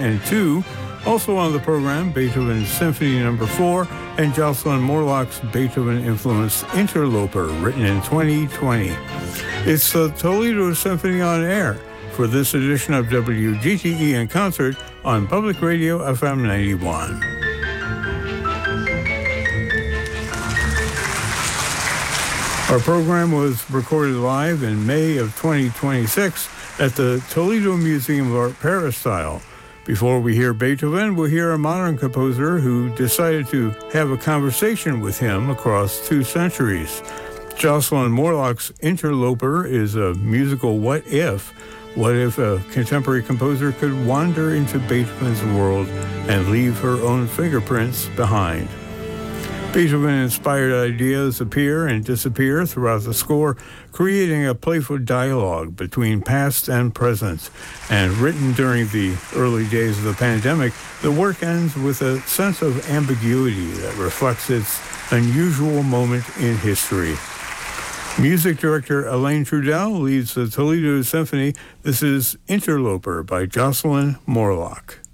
and 2. Also on the program, Beethoven's Symphony No. 4 and Jocelyn Morlock's Beethoven-influenced Interloper, written in 2020. It's the Toledo Symphony on Air for this edition of WGTE in Concert on Public Radio FM 91. Our program was recorded live in May of 2026 at the Toledo Museum of Art Peristyle. Before we hear Beethoven, we'll hear a modern composer who decided to have a conversation with him across 2 centuries. Jocelyn Morlock's Interloper is a musical what if. What if a contemporary composer could wander into Beethoven's world and leave her own fingerprints behind? Beethoven-inspired ideas appear and disappear throughout the score, creating a playful dialogue between past and present. And written during the early days of the pandemic, the work ends with a sense of ambiguity that reflects its unusual moment in history. Music director Elaine Trudell leads the Toledo Symphony. This is Interloper by Jocelyn Morlock.